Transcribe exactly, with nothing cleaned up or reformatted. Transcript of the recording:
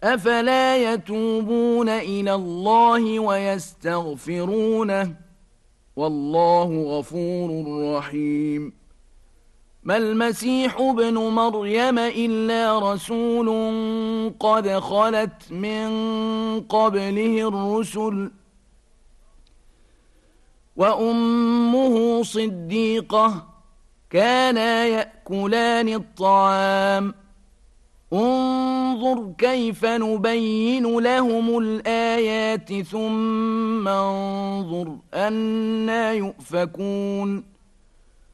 أفلا يتوبون إلى الله ويستغفرونه والله غفور رحيم. ما المسيح ابن مريم إلا رسول قد خلت من قبله الرسل وأمه صديقة كانا يأكلان الطعام انظر كيف نبين لهم الآيات ثم انظر أنى يؤفكون